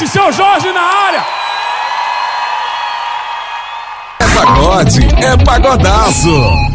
Pagode, seu Jorge na área. É pagode, é pagodaço.